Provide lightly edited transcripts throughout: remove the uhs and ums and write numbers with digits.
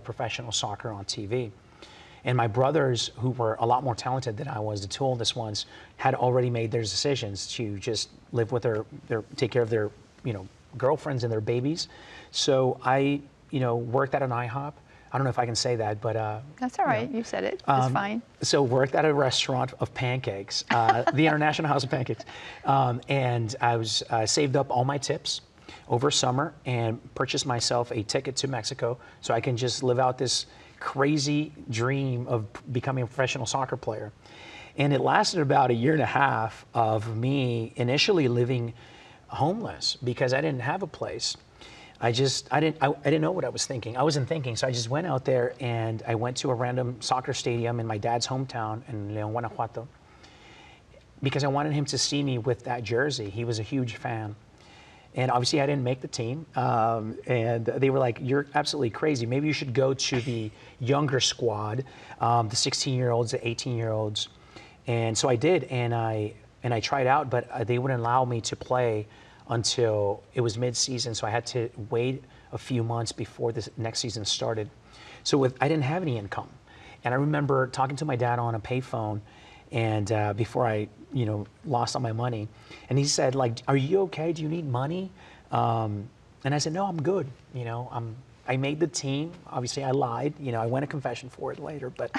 professional soccer on TV. And my brothers, who were a lot more talented than I was, the two oldest ones, had already made their decisions to just live with take care of their, girlfriends and their babies. So I, worked at an IHOP. I don't know if I can say that, but that's all right. You said it. It's fine. So worked at a restaurant of pancakes, the International House of Pancakes, and I was saved up all my tips over summer and purchased myself a ticket to Mexico so I can just live out this crazy dream of becoming a professional soccer player. And it lasted about a year and a half of me initially living homeless because I didn't have a place. I didn't know what I was thinking. I wasn't thinking, so I just went out there and I went to a random soccer stadium in my dad's hometown in León, Guanajuato, because I wanted him to see me with that jersey. He was a huge fan. And obviously I didn't make the team. And they were like, you're absolutely crazy. Maybe you should go to the younger squad, the 16-year-olds, the 18-year-olds. And so I did, and I tried out, but they wouldn't allow me to play until it was mid-season, so I had to wait a few months before the next season started. So I didn't have any income. And I remember talking to my dad on a payphone, and before I lost all my money, and he said, like, are you okay? Do you need money? And I said, no, I'm good. I made the team. Obviously, I lied. I went to confession for it later, but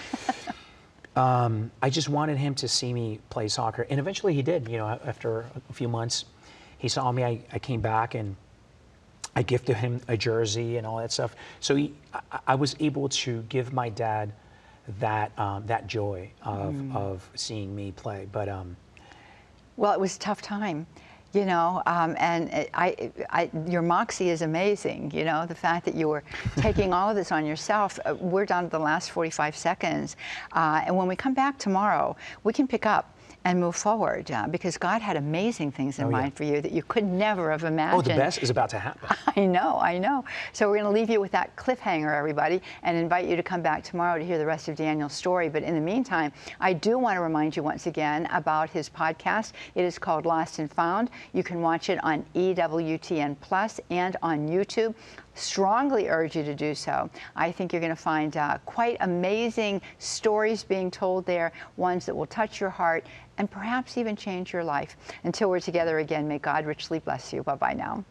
I just wanted him to see me play soccer. And eventually he did. After a few months, he saw me, I came back, and I gifted him a jersey and all that stuff. So I was able to give my dad that joy of seeing me play. But well, it was a tough time, and your moxie is amazing. The fact that you were taking all of this on yourself. We're down to the last 45 seconds, and when we come back tomorrow, we can pick up and move forward because God had amazing things in mind for you that you could never have imagined. Oh, the best is about to happen. I know. So we're going to leave you with that cliffhanger, everybody, and invite you to come back tomorrow to hear the rest of Daniel's story. But in the meantime, I do want to remind you once again about his podcast. It is called Lost and Found. You can watch it on EWTN Plus and on YouTube. Strongly urge you to do so. I think you're going to find quite amazing stories being told there, ones that will touch your heart and perhaps even change your life. Until we're together again, may God richly bless you. Bye-bye now.